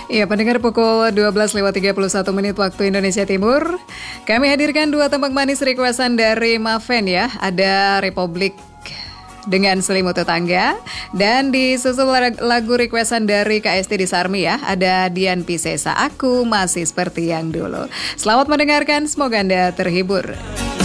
Iya, pendengar pukul 12:31 waktu Indonesia Timur. Kami hadirkan dua tembang manis requestan dari Maven ya. Ada Republik dengan Selimut Tetangga. Dan disusul lagu requestan dari KST di Sarmi ya. Ada Dian Piscesa, Aku Masih Seperti Yang Dulu. Selamat mendengarkan, semoga Anda terhibur.